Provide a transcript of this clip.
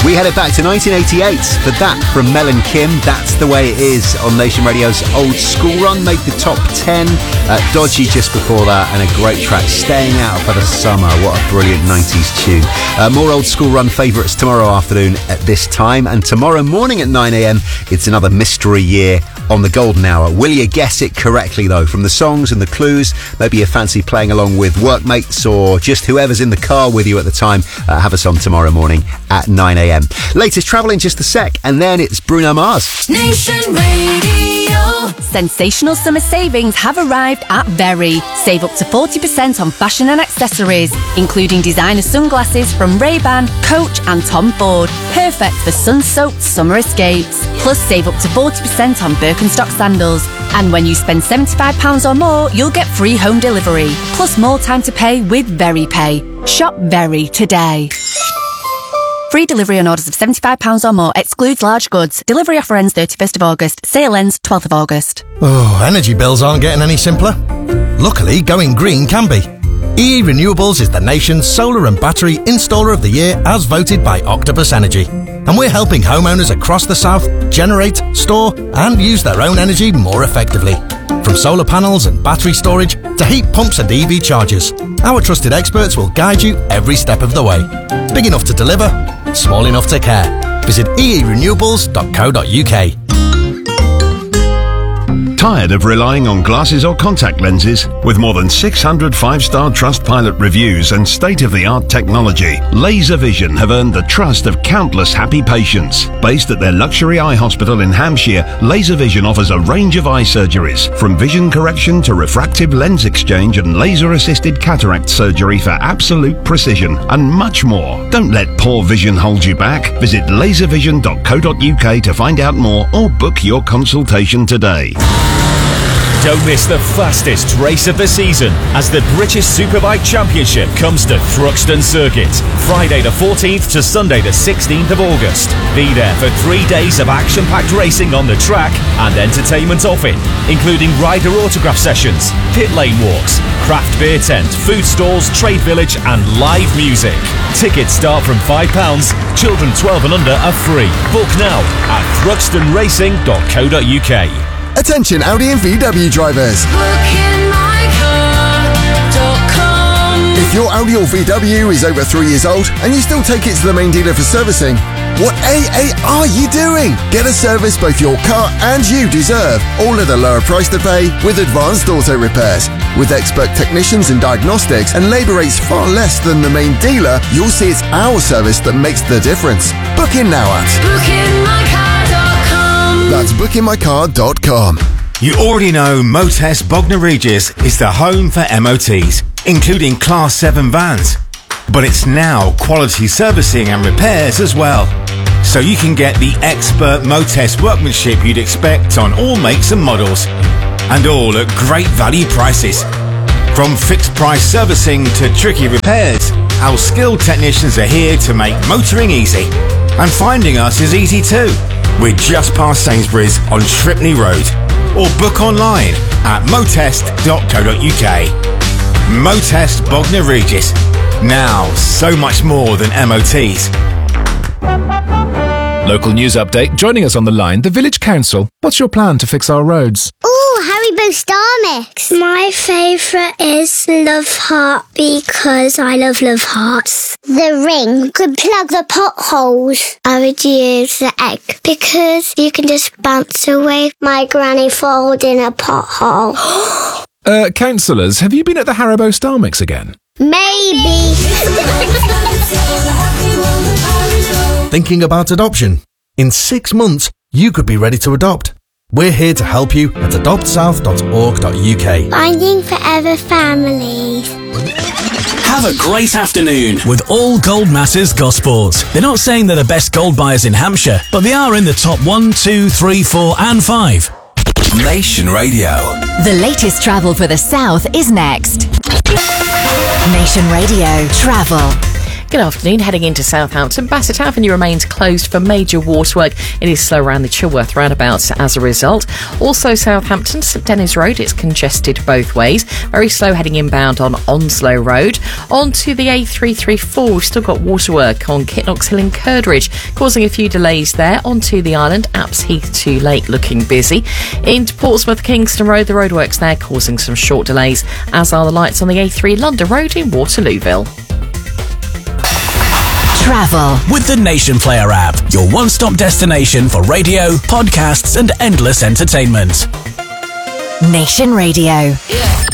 We headed back to 1988 for that from Mel and Kim. That's the way it is on Nation Radio's Old School Run. Made the top 10. Dodgy just before that, and a great track, Staying Out for the Summer. What a brilliant 90s tune. More Old School Run favourites tomorrow afternoon at this time, and tomorrow morning at 9am it's another Mystery Year on the Golden Hour. Will you guess it correctly though? From the songs and the clues, maybe you fancy playing along with workmates or just whoever's in the car with you at the time. Have us on tomorrow morning at 9am. Latest travel in just a sec, and then it's Bruno Mars. Nation Radio. Sensational summer savings have arrived at Very. Save up to 40% on fashion and accessories, including designer sunglasses from Ray-Ban, Coach and Tom Ford. Perfect for sun-soaked summer escapes. Plus, save up to 40% on Birkenstock sandals. And when you spend £75 or more, you'll get free home delivery. Plus more time to pay with Very Pay. Shop Very today. Free delivery on orders of £75 or more. Excludes large goods. Delivery offer ends 31st of August. Sale ends 12th of August. Oh, energy bills aren't getting any simpler. Luckily, going green can be. EE Renewables is the nation's solar and battery installer of the year as voted by Octopus Energy. And we're helping homeowners across the south generate, store and use their own energy more effectively. From solar panels and battery storage to heat pumps and EV chargers, our trusted experts will guide you every step of the way. Big enough to deliver, small enough to care. Visit eerenewables.co.uk. Tired of relying on glasses or contact lenses? With more than 600 5-star Trustpilot reviews and state-of-the-art technology, Laser Vision have earned the trust of countless happy patients. Based at their luxury eye hospital in Hampshire, Laser Vision offers a range of eye surgeries, from vision correction to refractive lens exchange and laser-assisted cataract surgery for absolute precision, and much more. Don't let poor vision hold you back. Visit laservision.co.uk to find out more or book your consultation today. Don't miss the fastest race of the season as the British Superbike Championship comes to Thruxton Circuit, Friday the 14th to Sunday the 16th of August. Be there for 3 days of action-packed racing on the track and entertainment off it, including rider autograph sessions, pit lane walks, craft beer tent, food stalls, trade village and live music. Tickets start from £5. Children 12 and under are free. Book now at thruxtonracing.co.uk. Attention Audi and VW drivers. BookingMyCar.com. If your Audi or VW is over 3 years old and you still take it to the main dealer for servicing, what AA are you doing? Get a service both your car and you deserve, all at a lower price to pay with Advanced Auto Repairs. With expert technicians and diagnostics and labour rates far less than the main dealer, you'll see it's our service that makes the difference. Book in now at BookingMyCar.com. That's bookingmycar.com. You already know Motest Bognor Regis is the home for MOTs, including Class 7 vans. But it's now quality servicing and repairs as well. So you can get the expert Motest workmanship you'd expect on all makes and models. And all at great value prices. From fixed price servicing to tricky repairs, our skilled technicians are here to make motoring easy. And finding us is easy too. We're just past Sainsbury's on Shripney Road. Or book online at motest.co.uk. Motest Bognor Regis. Now, so much more than MOTs. Local news update. Joining us on the line, the Village Council. What's your plan to fix our roads? Ooh, Haribo Star Mix. My favourite is Love Heart because I love Hearts. The ring could plug the potholes. I would use the egg because you can just bounce away my granny falls in a pothole. Councillors, have you been at the Haribo Star Mix again? Maybe. Thinking about adoption? In 6 months, you could be ready to adopt. We're here to help you at adoptsouth.org.uk. Finding forever families. Have a great afternoon with all Gold Matters Gosports. They're not saying they're the best gold buyers in Hampshire, but they are in the top 1, 2, 3, 4 and 5. Nation Radio. The latest travel for the south is next. Nation Radio Travel. Good afternoon. Heading into Southampton, Bassett Avenue remains closed for major waterwork. It is slow around the Chilworth roundabout as a result. Also Southampton, St Dennis Road, it's congested both ways. Very slow heading inbound on Onslow Road. On to the A334, we've still got waterwork on Kitnox Hill in Curdridge, causing a few delays there. Onto the island, Apps Heath to Lake looking busy. Into Portsmouth Kingston Road, the roadworks there causing some short delays, as are the lights on the A3 London Road in Waterlooville. Travel with the Nation Player app, your one-stop destination for radio, podcasts and endless entertainment. Nation Radio.